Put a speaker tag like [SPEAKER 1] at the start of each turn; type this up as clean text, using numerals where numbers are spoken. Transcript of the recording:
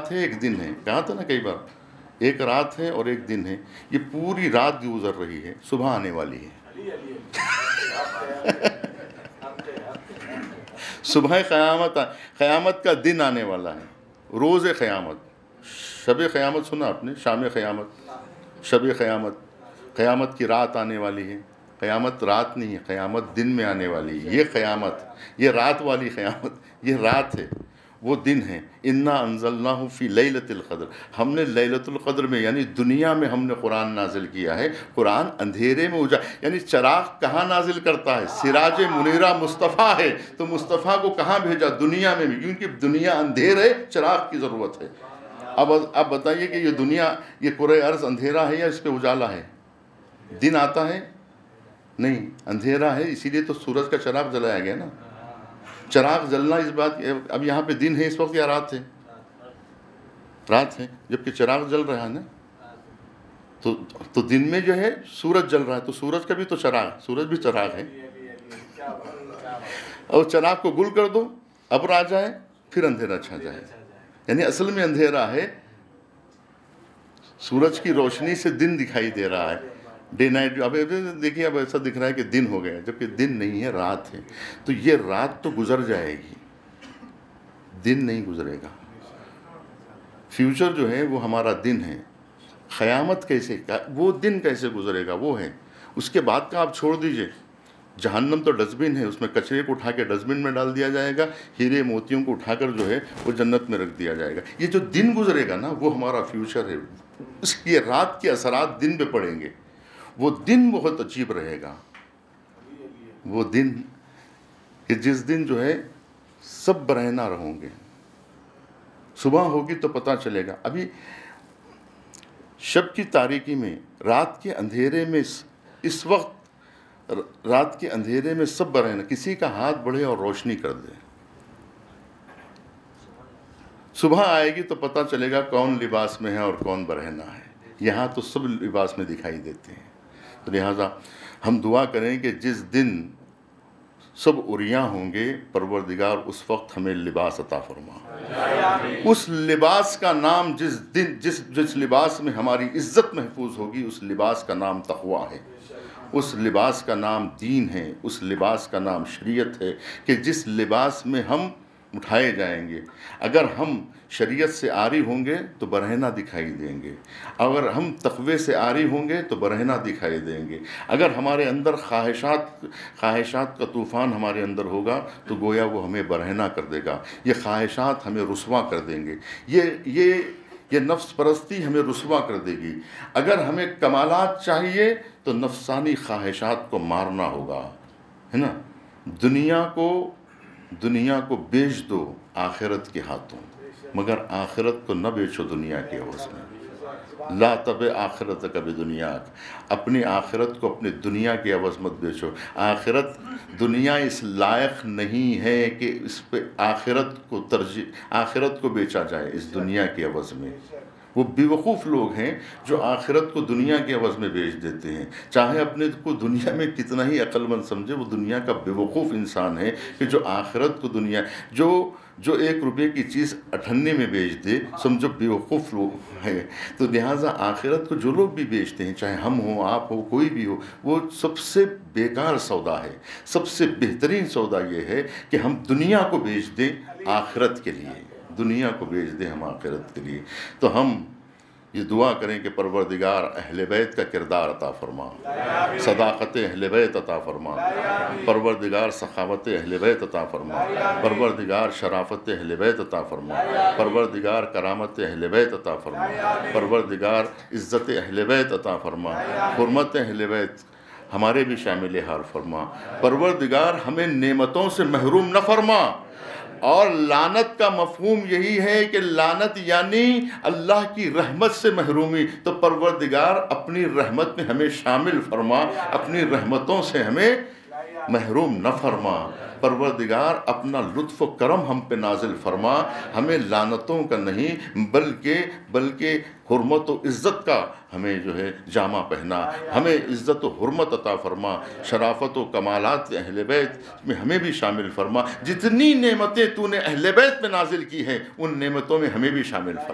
[SPEAKER 1] رات ہے ایک دن ہے، کہا تھا نا کئی بار، ایک رات ہے اور ایک دن ہے، یہ پوری رات گزر رہی ہے، صبح آنے والی ہے، صبح قیامت کا دن آنے والا ہے، روز قیامت، شب قیامت سنا آپ نے، شام قیامت، شب قیامت، قیامت کی رات آنے والی ہے، قیامت رات نہیں ہے، قیامت دن میں آنے والی ہے، یہ قیامت، یہ رات والی قیامت، یہ رات ہے، وہ دن ہے، انا انزلناہ فی لیلۃ القدر، ہم نے لیلۃ القدر میں یعنی دنیا میں ہم نے قرآن نازل کیا ہے، قرآن اندھیرے میں یعنی چراغ کہاں نازل کرتا ہے؟ سراج منیرہ مصطفیٰ ہے، تو مصطفیٰ کو کہاں بھیجا؟ دنیا میں بھی، کیونکہ دنیا اندھیر ہے، چراغ کی ضرورت ہے۔ اب بتائیے کہ یہ دنیا، یہ کرۂ ارض اندھیرا ہے یا اس پہ اجالا ہے؟ دن آتا ہے؟ نہیں، اندھیرا ہے، اسی لیے تو سورج کا چراغ جلایا گیا نا، چراغ جلنا اس بات، اب یہاں پہ دن ہے اس وقت یا رات ہے؟ رات ہے، جبکہ چراغ جل رہا ہے نا، تو دن میں جو ہے سورج جل رہا ہے، تو سورج کا بھی تو چراغ، سورج بھی چراغ ہے، اور چراغ کو گل کر دو، ابر آ جائے، پھر اندھیرا چھا جائے، یعنی اصل میں اندھیرا ہے، سورج کی روشنی سے دن دکھائی دے رہا ہے، ڈے نائٹ۔ اب دیکھیے، اب ایسا دکھ رہا ہے کہ دن ہو گیا، جبکہ دن نہیں ہے، رات ہے، تو یہ رات تو گزر جائے گی، دن نہیں گزرے گا۔ فیوچر جو ہے وہ ہمارا دن ہے، قیامت کیسے، وہ دن کیسے گزرے گا، وہ ہے۔ اس کے بعد کا آپ چھوڑ دیجئے، جہنم تو ڈسٹبن ہے، اس میں کچرے کو اٹھا کے ڈسٹبن میں ڈال دیا جائے گا، ہیرے موتیوں کو اٹھا کر جو ہے وہ جنت میں رکھ دیا جائے گا۔ یہ جو دن گزرے گا نا، وہ ہمارا فیوچر ہے، اس کی رات کے اثرات دن پہ پڑیں گے، وہ دن بہت عجیب رہے گا، وہ دن کہ جس دن جو ہے سب برہنہ رہوں گے، صبح ہوگی تو پتہ چلے گا۔ ابھی شب کی تاریکی میں، رات کے اندھیرے میں، اس وقت رات کے اندھیرے میں سب برہنہ، کسی کا ہاتھ بڑھے اور روشنی کر دے، صبح آئے گی تو پتہ چلے گا کون لباس میں ہے اور کون برہنہ ہے۔ یہاں تو سب لباس میں دکھائی دیتے ہیں، تو لہٰذا ہم دعا کریں کہ جس دن سب عریاں ہوں گے، پروردگار اس وقت ہمیں لباس عطا فرما، اس لباس کا نام، جس لباس میں ہماری عزت محفوظ ہوگی، اس لباس کا نام تقویٰ ہے، اس لباس کا نام دین ہے، اس لباس کا نام شریعت ہے، کہ جس لباس میں ہم اٹھائے جائیں گے۔ اگر ہم شریعت سے عاری ہوں گے تو برہنہ دکھائی دیں گے، اگر ہم تقوی سے عاری ہوں گے تو برہنہ دکھائی دیں گے، اگر ہمارے اندر خواہشات کا طوفان ہمارے اندر ہوگا تو گویا وہ ہمیں برہنہ کر دے گا، یہ خواہشات ہمیں رسوا کر دیں گے، یہ نفس پرستی ہمیں رسوا کر دے گی۔ اگر ہمیں کمالات چاہیے تو نفسانی خواہشات کو مارنا ہوگا، ہے نا۔ دنیا کو بیچ دو آخرت کے ہاتھوں، مگر آخرت کو نہ بیچو دنیا کے عوض میں۔ لا تبع آخرت کبھی دنیا، اپنی آخرت کو اپنی دنیا کے عوض مت بیچو۔ دنیا اس لائق نہیں ہے کہ اس پہ آخرت کو بیچا جائے اس دنیا کے عوض میں۔ وہ بیوقوف لوگ ہیں جو آخرت کو دنیا کے عوض میں بیچ دیتے ہیں، چاہے اپنے کو دنیا میں کتنا ہی عقل مند سمجھے، وہ دنیا کا بیوقوف انسان ہے کہ جو آخرت کو جو 1 روپے کی چیز 98 میں بیچ دے، سمجھو بیوقوف لوگ ہے۔ تو لہٰذا آخرت کو جو لوگ بھی بیچتے ہیں، چاہے ہم ہوں، آپ ہو، کوئی بھی ہو، وہ سب سے بیکار سودا ہے۔ سب سے بہترین سودا یہ ہے کہ ہم دنیا کو بیچ دیں آخرت کے لیے، دنیا کو بیچ دیں ہم آخرت کے لیے۔ تو ہم یہ دعا کریں کہ پروردگار اہل بیت کا کردار عطا فرما، صداقت اہل بیت عطا فرما، پروردگار سخاوت اہل بیت عطا فرما، پروردگار شرافت اہل بیت عطا فرما، پروردگار کرامت اہل بیت عطا فرما، پروردگار عزت اہل بیت عطا فرما، حرمت اہل بیت ہمارے بھی شامل حال فرما، پروردگار ہمیں نعمتوں سے محروم نہ فرما۔ اور لعنت کا مفہوم یہی ہے کہ لعنت یعنی اللہ کی رحمت سے محرومی، تو پروردگار اپنی رحمت میں ہمیں شامل فرما، اپنی رحمتوں سے ہمیں محروم نہ فرما۔ پروردگار اپنا لطف و کرم ہم پہ نازل فرما، ہمیں لعنتوں کا نہیں بلکہ حرمت و عزت کا ہمیں جو ہے جامہ پہنا، ہمیں عزت و حرمت عطا فرما، شرافت و کمالات اہل بیت میں ہمیں بھی شامل فرما، جتنی نعمتیں تو نے اہل بیت میں نازل کی ہیں ان نعمتوں میں ہمیں بھی شامل فرما۔